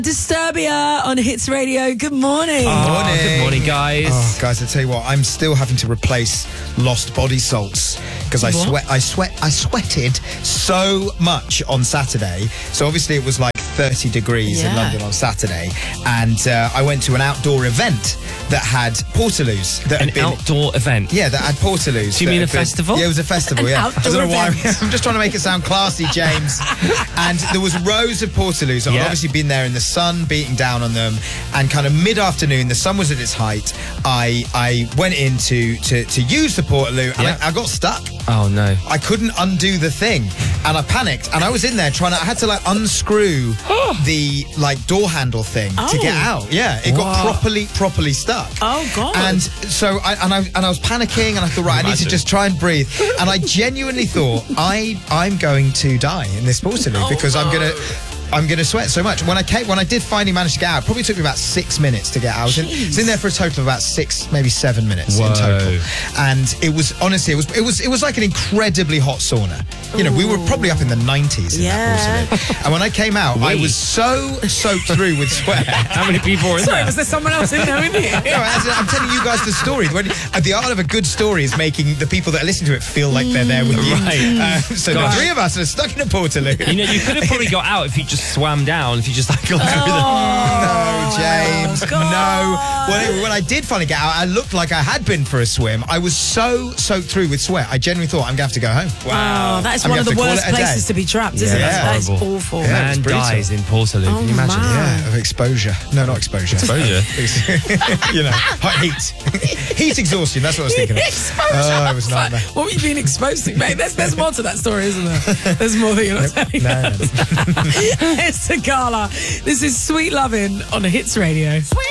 Disturbia on Hits Radio. Good morning. Morning. Good morning, guys. Oh, guys, I tell you what, I'm still having to replace lost body salts because I sweated so much on Saturday. So obviously it was like 30 degrees in London on Saturday, and I went to an outdoor event that had portaloos. Outdoor event? Yeah, that had portaloos. Do you mean a festival? Yeah, it was a festival, An yeah. I outdoor don't know why. event. I'm just trying to make it sound classy, James. And there was rows of portaloos. I've obviously been there in the sun, beating down on them, and kind of mid-afternoon, the sun was at its height. I went in to use the portaloo, and I got stuck. Oh, no. I couldn't undo the thing, and I panicked, and I was in there I had to unscrew the door handle thing to get out. Yeah, it got properly stuck. Oh, God. And so I was panicking, and I thought, right, I need to just try and breathe. And I genuinely thought, I'm going to die in this portaloo because I'm gonna sweat so much. When I did finally manage to get out, it probably took me about 6 minutes to get out. I was in there for a total of about 6, maybe 7 minutes in total. And it was honestly, it was like an incredibly hot sauna. You know, we were probably up in the 90s in that portaloo. And when I came out, I was so soaked through with sweat. How many people were in there? Was there someone else in there, isn't it? No, I'm telling you guys the story. The art of a good story is making the people that listen to it feel like they're there with you. Right. So the three of us are stuck in a portaloo. You know, you could have probably got out if you just swam down, if you just gone through the... No, James, God. no. When I did finally get out, I looked like I had been for a swim. I was so soaked through with sweat, I genuinely thought, I'm going to have to go home. Wow. That is I'm one of gonna the have to worst call it a day. places to be trapped, isn't it? Yeah. That is Horrible. awful. Yeah. Man it's brutal. dies in Portaloo. Can you imagine? man. Yeah, of exposure. No, not exposure. Exposure? You know, heat. Heat exhaustion, that's what I was thinking of. Exposure. Oh, it was a nightmare. What were you being exposed to, mate? There's more to that story, isn't there? There's more that you're not telling No. us. It's Tagala. This is Sweet Lovin' on Hits Radio. Sweet